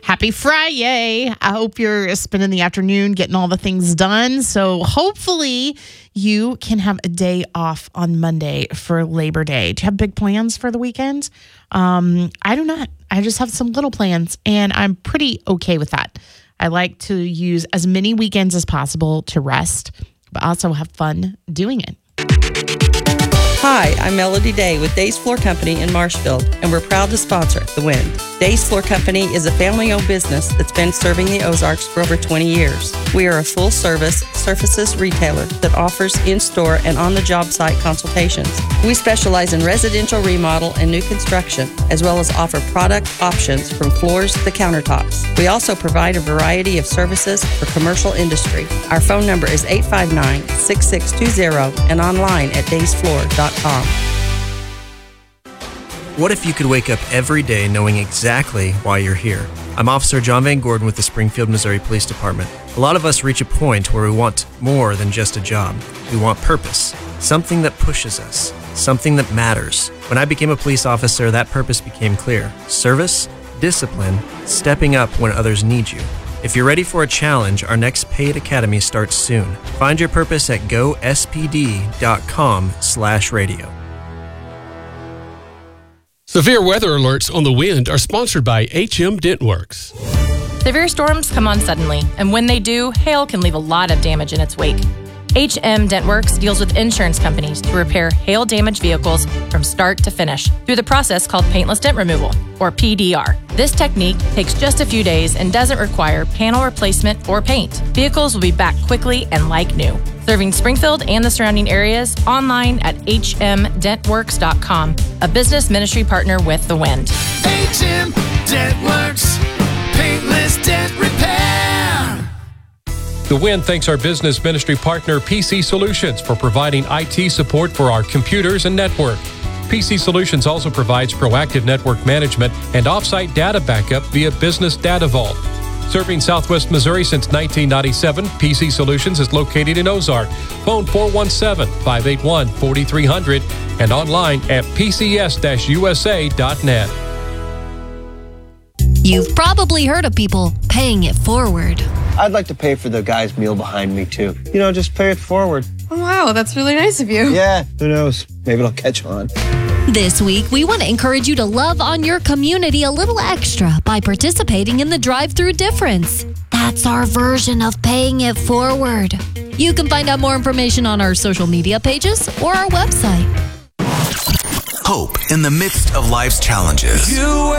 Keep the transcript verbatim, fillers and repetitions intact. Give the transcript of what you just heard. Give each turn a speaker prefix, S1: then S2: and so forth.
S1: Happy Friday. I hope you're spending the afternoon getting all the things done. So hopefully you can have a day off on Monday for Labor Day. Do you have big plans for the weekend? Um, I do not. I just have some little plans, and I'm pretty okay with that. I like to use as many weekends as possible to rest, but also have fun doing it.
S2: Hi, I'm Melody Day with Days Floor Company in Marshfield, and we're proud to sponsor The Wind. Days Floor Company is a family-owned business that's been serving the Ozarks for over twenty years. We are a full-service surfaces retailer that offers in-store and on-the-job site consultations. We specialize in residential remodel and new construction, as well as offer product options from floors to countertops. We also provide a variety of services for commercial industry. Our phone number is eight five nine, six six two zero and online at days floor dot com.
S3: What if you could wake up every day knowing exactly why you're here? I'm Officer John Van Gordon with the Springfield, Missouri Police Department. A lot of us reach a point where we want more than just a job. We want purpose, something that pushes us, something that matters. When I became a police officer, that purpose became clear. Service, discipline, stepping up when others need you. If you're ready for a challenge, our next paid academy starts soon. Find your purpose at go s p d dot com slash radio.
S4: Severe weather alerts on The Wind are sponsored by H M DentWorks.
S5: Severe storms come on suddenly, and when they do, hail can leave a lot of damage in its wake. H M DentWorks deals with insurance companies to repair hail-damaged vehicles from start to finish through the process called paintless dent removal, or P D R. This technique takes just a few days and doesn't require panel replacement or paint. Vehicles will be back quickly and like new. Serving Springfield and the surrounding areas, online at h m dent works dot com, a business ministry partner with The Wind.
S6: H M DentWorks, paintless dent repair.
S4: The Wind thanks our business ministry partner P C Solutions for providing I T support for our computers and network. P C Solutions also provides proactive network management and offsite data backup via Business Data Vault. Serving Southwest Missouri since nineteen ninety-seven, P C Solutions is located in Ozark. Phone four one seven, five eight one, four three zero zero and online at p c s dash u s a dot net.
S7: You've probably heard of people paying it forward.
S8: I'd like to pay for the guy's meal behind me, too. You know, just pay it forward.
S9: Oh, wow, that's really nice of you.
S8: Yeah, who knows? Maybe it'll catch on.
S7: This week, we want to encourage you to love on your community a little extra by participating in the drive-through difference. That's our version of paying it forward. You can find out more information on our social media pages or our website.
S10: Hope in the midst of life's challenges.
S6: You